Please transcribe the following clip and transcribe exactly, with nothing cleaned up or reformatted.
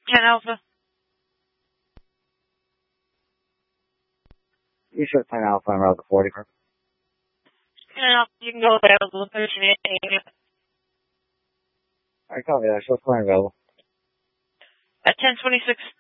ten Alpha. You should ten Alpha and route the forty, bro. ten Alpha, you can go available. thirteen. Alright, copy that. Show plan available. At ten twenty-six.